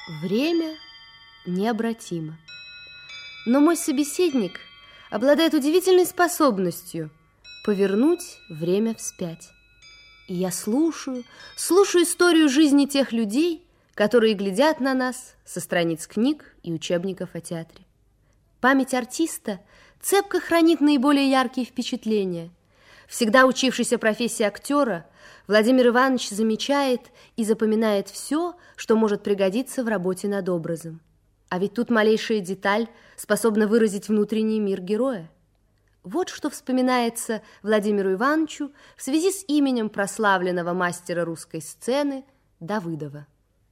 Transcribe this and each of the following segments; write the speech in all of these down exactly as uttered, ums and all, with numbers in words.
Время необратимо. Но мой собеседник обладает удивительной способностью повернуть время вспять. И я слушаю, слушаю историю жизни тех людей, которые глядят на нас со страниц книг и учебников о театре. Память артиста цепко хранит наиболее яркие впечатления. Всегда учившийся профессии актера, Владимир Иванович замечает и запоминает все, что может пригодиться в работе над образом. А ведь тут малейшая деталь способна выразить внутренний мир героя. Вот что вспоминается Владимиру Ивановичу в связи с именем прославленного мастера русской сцены Давыдова.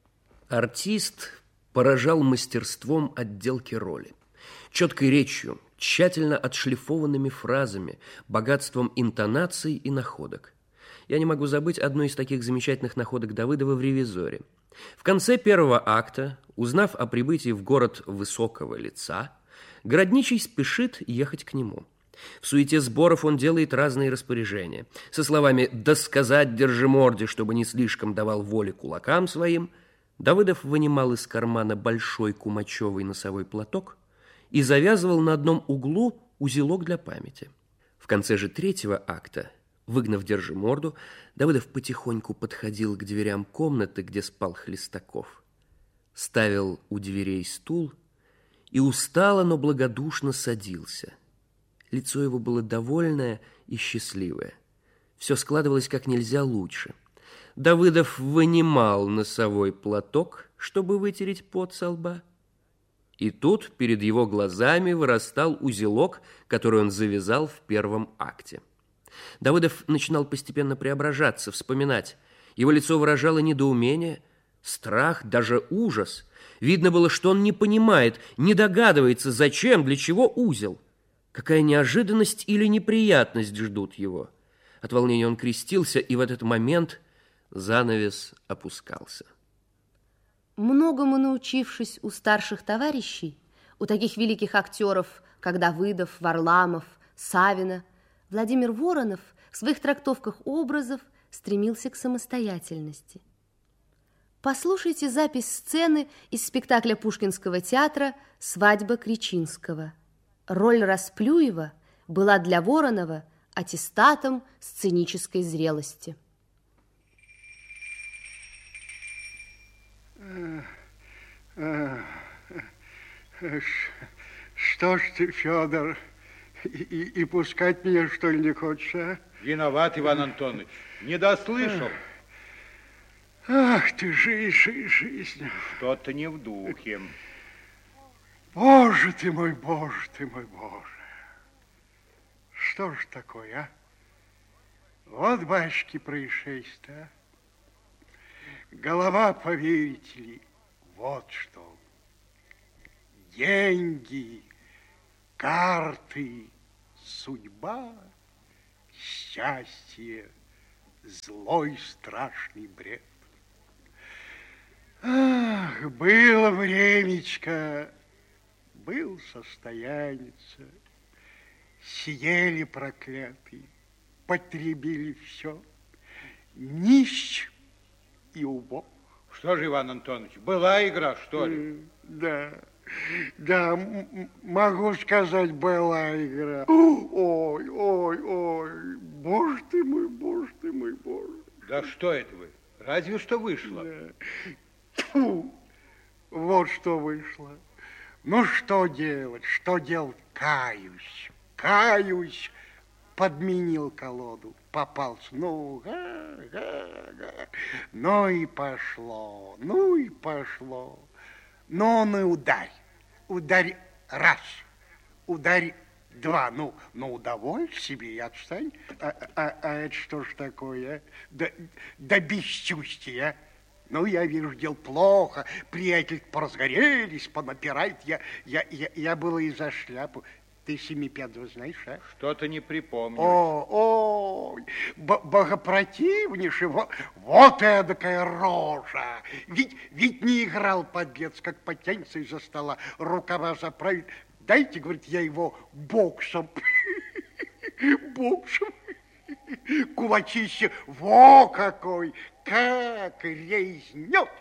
Артист поражал мастерством отделки роли, четкой речью, тщательно отшлифованными фразами, богатством интонаций и находок. Я не могу забыть одну из таких замечательных находок Давыдова в «Ревизоре». В конце первого акта, узнав о прибытии в город высокого лица, городничий спешит ехать к нему. В суете сборов он делает разные распоряжения. Со словами «да сказать Держиморде, чтобы не слишком давал воли кулакам своим», Давыдов вынимал из кармана большой кумачевый носовой платок и завязывал на одном углу узелок для памяти. В конце же третьего акта, выгнав Держиморду, Давыдов потихоньку подходил к дверям комнаты, где спал Хлестаков, ставил у дверей стул и устало, но благодушно садился. Лицо его было довольное и счастливое. Все складывалось как нельзя лучше. Давыдов вынимал носовой платок, чтобы вытереть пот со лба. И тут перед его глазами вырастал узелок, который он завязал в первом акте. Давыдов начинал постепенно преображаться, вспоминать. Его лицо выражало недоумение, страх, даже ужас. Видно было, что он не понимает, не догадывается, зачем, для чего узел. Какая неожиданность или неприятность ждут его. От волнения он крестился, и в этот момент занавес опускался. Многому научившись у старших товарищей, у таких великих актеров, как Давыдов, Варламов, Савина, Владимир Воронов в своих трактовках образов стремился к самостоятельности. Послушайте запись сцены из спектакля Пушкинского театра «Свадьба Кричинского». Роль Расплюева была для Воронова аттестатом сценической зрелости. Что ж ты, Федор, и, и, и пускать меня, что ли, не хочешь, а? Виноват, Иван Антонович, не дослышал. Ах ты, жизнь, жизнь, жизнь. Что-то не в духе. Боже ты мой, боже ты мой, боже. Что ж такое, а? Вот, батюшки, происшествие, а? Голова, поверите ли, вот что. Деньги, карты, судьба, счастье, злой страшный бред. Ах, было времечко, был состояница, съели проклятые, потребили все, нищ и убог. Что же, Иван Антонович, была игра, что ли? Да, да, могу сказать, была игра. Ой, ой, ой, боже ты мой, боже ты мой, боже. Да что это вы? Разве что вышло. Да. Тьфу, вот что вышло. Ну, что делать, что делать? Каюсь, каюсь. Подменил колоду, попался. Ну, га, га, га. Ну и пошло, ну и пошло. Ну, ну, ударь, ударь раз, ударь два. Ну, ну, удовольствие себе и отстань. А, а, а это что ж такое? Да, да бесчувствие. Ну, я вижу, дел плохо. Приятель поразгорелись, понапирает. Я, я, я, я было и за шляпу. Ты Семипядова знаешь, а? Что-то не припомню. О, ой, богопротивнейший, вот, вот эдакая рожа. Ведь, ведь не играл подлец, как потянется из-за стола, рукава заправит. Дайте, говорит, я его боксом, боксом, кулачище, во какой, как резнет.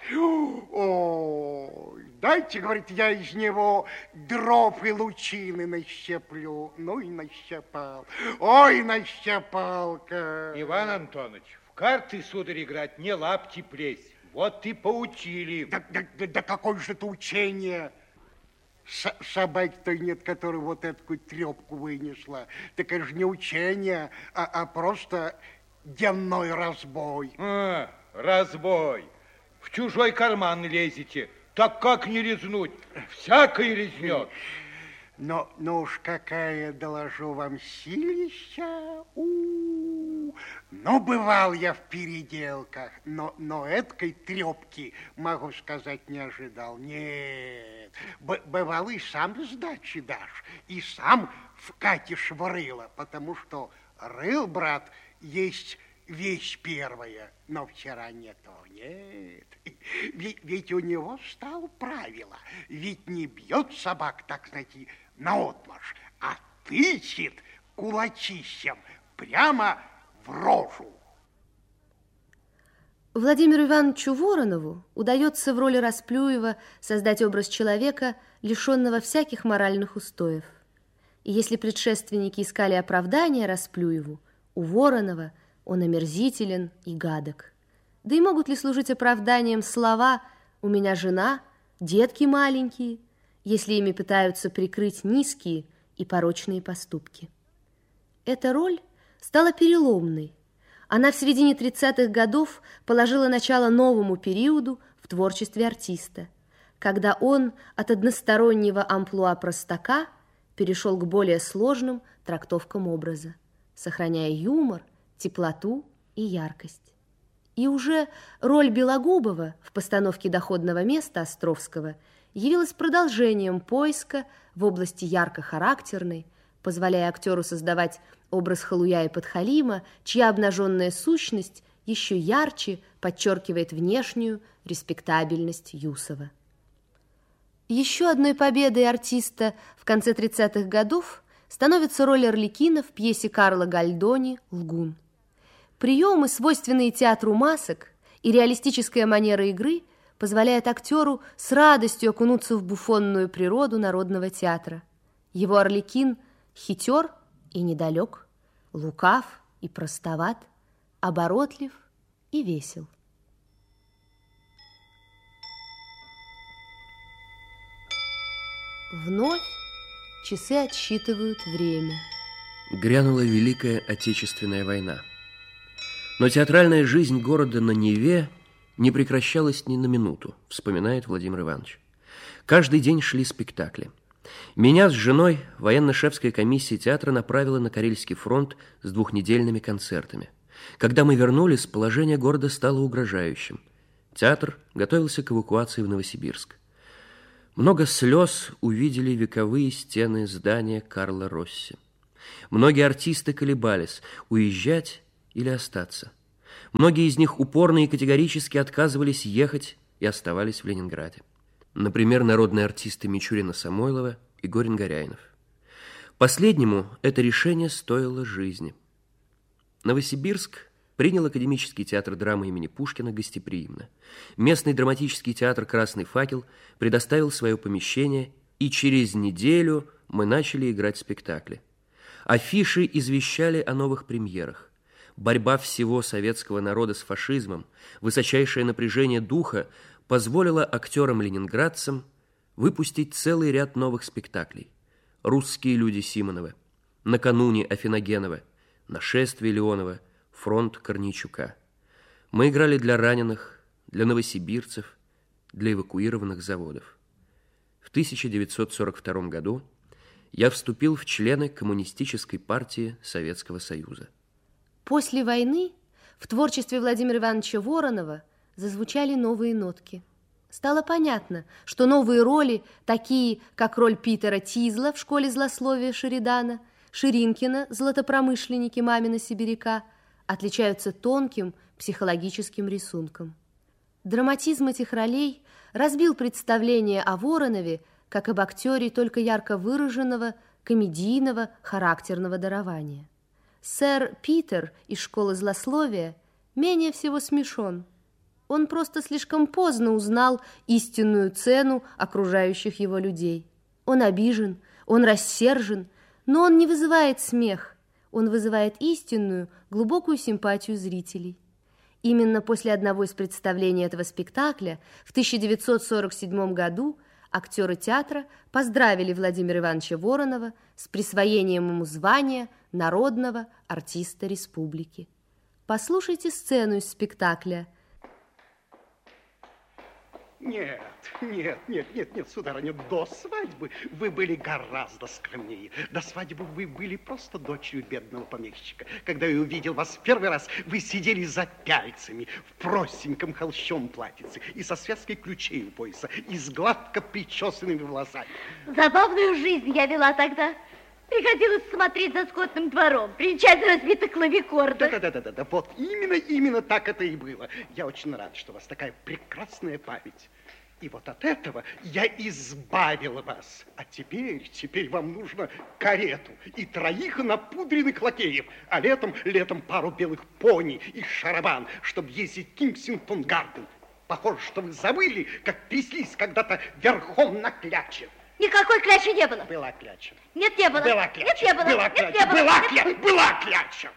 Ой, дайте, говорит, я из него дров и лучины нащеплю. Ну и нащепал. Ой, нащепал-ка. Иван Антонович, в карты, сударь, играть не лапти плесь. Вот и поучили. Да, да, да, да какое же это учение? Собаки-то нет, которая вот эту трепку вынесла. Так это же не учение, а, а просто денной разбой. А, разбой. В чужой карман лезете. Так как не резнуть? Всякой резнет. Но, ну уж какая, доложу вам, силища. У-у-у. Ну, бывал я в переделках, но, но эткой трепки, могу сказать, не ожидал. Нет, Б бывал и сам сдачи дашь, и сам вкатишь в рыло, потому что рыл, брат, есть вещь первая, но вчера не то, нет. Ведь, ведь у него стало правило, ведь не бьет собак, так сказать, наотмашь, а тычет кулачищем прямо в рожу. Владимиру Ивановичу Воронову удается в роли Расплюева создать образ человека, лишенного всяких моральных устоев. И если предшественники искали оправдания Расплюеву, у Воронова он омерзителен и гадок. Да и могут ли служить оправданием слова «у меня жена», «детки маленькие», если ими пытаются прикрыть низкие и порочные поступки? Эта роль стала переломной. Она в середине тридцатых годов положила начало новому периоду в творчестве артиста, когда он от одностороннего амплуа простака перешел к более сложным трактовкам образа, сохраняя юмор, теплоту и яркость. И уже роль Белогубова в постановке «Доходного места» Островского явилась продолжением поиска в области ярко-характерной, позволяя актеру создавать образ халуя и подхалима, чья обнаженная сущность еще ярче подчеркивает внешнюю респектабельность Юсова. Еще одной победой артиста в конце тридцатых годов становится роль Арлекина в пьесе Карла Гальдони «Лгун». Приемы, свойственные театру масок, и реалистическая манера игры позволяют актеру с радостью окунуться в буфонную природу народного театра. Его Арлекин хитер и недалек, лукав и простоват, оборотлив и весел. Вновь часы отсчитывают время. Грянула Великая Отечественная война. Но театральная жизнь города на Неве не прекращалась ни на минуту, вспоминает Владимир Иванович. Каждый день шли спектакли. Меня с женой военно-шефская комиссия театра направила на Карельский фронт с двухнедельными концертами. Когда мы вернулись, положение города стало угрожающим. Театр готовился к эвакуации в Новосибирск. Много слез увидели вековые стены здания Карла Росси. Многие артисты колебались, уезжать или остаться. Многие из них упорно и категорически отказывались ехать и оставались в Ленинграде. Например, народные артисты Мичурина-Самойлова и Горин-Горяинов. Последнему это решение стоило жизни. Новосибирск принял Академический театр драмы имени Пушкина гостеприимно. Местный драматический театр «Красный факел» предоставил свое помещение, и через неделю мы начали играть спектакли. Афиши извещали о новых премьерах. Борьба всего советского народа с фашизмом, высочайшее напряжение духа позволило актерам-ленинградцам выпустить целый ряд новых спектаклей. «Русские люди» Симонова, «Накануне» Афиногенова, «Нашествие» Леонова, «Фронт» Корнейчука. Мы играли для раненых, для новосибирцев, для эвакуированных заводов. В тысяча девятьсот сорок втором году я вступил в члены Коммунистической партии Советского Союза. После войны в творчестве Владимира Ивановича Воронова зазвучали новые нотки. Стало понятно, что новые роли, такие как роль Питера Тизла в «Школе злословия» Шеридана, Ширинкина, златопромышленники мамина сибиряка, отличаются тонким психологическим рисунком. Драматизм этих ролей разбил представление о Воронове как об актере только ярко выраженного, комедийного, характерного дарования. Сэр Питер из «Школы злословия» менее всего смешон, Он просто слишком поздно узнал истинную цену окружающих его людей. Он обижен, он рассержен, но он не вызывает смех. Он вызывает истинную, глубокую симпатию зрителей. Именно после одного из представлений этого спектакля в тысяча девятьсот сорок седьмом году актеры театра поздравили Владимира Ивановича Воронова с присвоением ему звания народного артиста республики. Послушайте сцену из спектакля. Нет, нет, нет, нет, нет, сударыня, до свадьбы вы были гораздо скромнее. До свадьбы вы были просто дочерью бедного помещика. Когда я увидел вас в первый раз, вы сидели за пяльцами в простеньком холщовом платьице и со связкой ключей у пояса, и с гладко причесанными волосами. Забавную жизнь я вела тогда. Приходилось смотреть за скотным двором, приезжать разбитых клавикордов. Да-да-да, вот именно, именно так это и было. Я очень рад, что у вас такая прекрасная память. И вот от этого я избавила вас. А теперь, теперь вам нужно карету и троих напудренных лакеев, а летом, летом пару белых пони и шарабан, чтобы ездить в Кингсингтон-Гарден. Похоже, что вы забыли, как тряслись когда-то верхом на кляче. Никакой клячи не было. Была кляча. Нет, не было. Была кляча. Нет, не было. Была Нет, кляча. не было. Была Нет, кляча. Была кляча.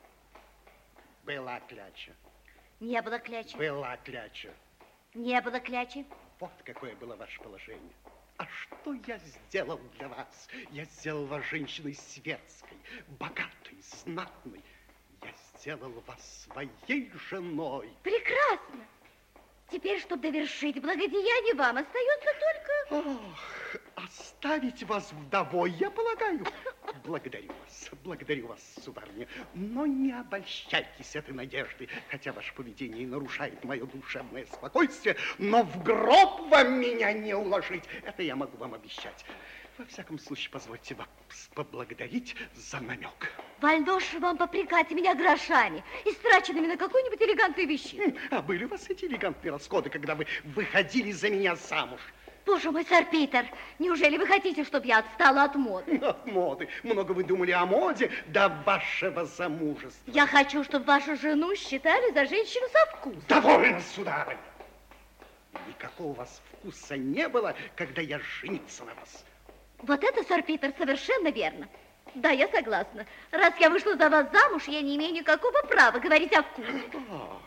Была кляча. Не было клячи. Была кляча. Не было клячи. Вот какое было ваше положение. А что я сделал для вас? Я сделал вас женщиной светской, богатой, знатной. Я сделал вас своей женой. Прекрасно. Теперь, чтобы довершить благодеяние, вам остается только... Ох, оставить вас вдовой, я полагаю. Благодарю вас, благодарю вас, сударыня. Но не обольщайтесь этой надеждой, хотя ваше поведение и нарушает мое душевное спокойствие, но в гроб вам меня не уложить. Это я могу вам обещать. Во всяком случае, позвольте вас поблагодарить за намек. Вольно вам попрекать меня грошами, истраченными на какую-нибудь элегантную вещицу. А были у вас эти элегантные расходы, когда вы выходили за меня замуж? Боже мой, сэр Питер, неужели вы хотите, чтобы я отстала от моды? От моды. Много вы думали о моде до вашего замужества. Я хочу, чтобы вашу жену считали за женщину со вкусом. Довольно, сударыня. Никакого у вас вкуса не было, когда я женился на вас. Вот это, сэр Питер, совершенно верно. Да, я согласна. Раз я вышла за вас замуж, я не имею никакого права говорить о вкусе. Ох.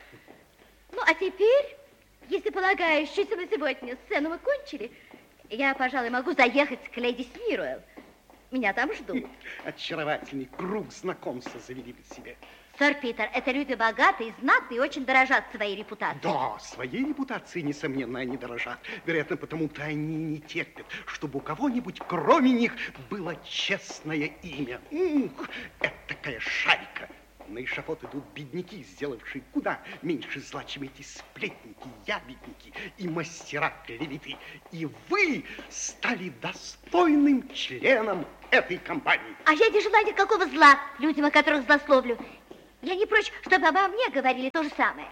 Ну, а теперь, если полагаю, что на сегодня сцену мы кончили, я, пожалуй, могу заехать к леди Смируэлл. Меня там ждут. Очаровательный круг знакомства завели вы себе. Сэр Питер, это люди богатые, знатные и очень дорожат своей репутацией. Да, своей репутацией, несомненно, они дорожат. Вероятно, потому-то они не терпят, чтобы у кого-нибудь, кроме них, было честное имя. Ух, это такая шайка. На эшафот идут бедняки, сделавшие куда меньше зла, чем эти сплетники, ябедники и мастера клеветы. И вы стали достойным членом этой компании. А я не желаю никакого зла людям, о которых злословлю. Я не прочь, чтобы обо мне говорили то же самое.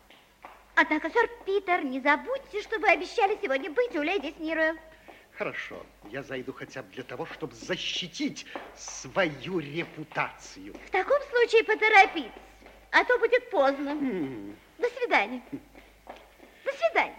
Однако, сэр Питер, не забудьте, что вы обещали сегодня быть у леди Смируэлл. Хорошо, я зайду хотя бы для того, чтобы защитить свою репутацию. В таком случае поторопитесь, а то будет поздно. М. До свидания. До свидания.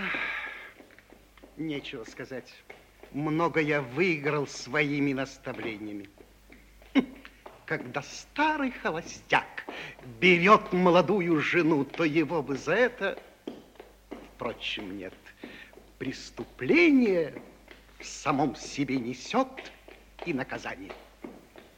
Нечего сказать. Много я выиграл своими наставлениями. Когда старый холостяк берет молодую жену, то его бы за это... Впрочем, нет. Преступление в самом себе несет и наказание.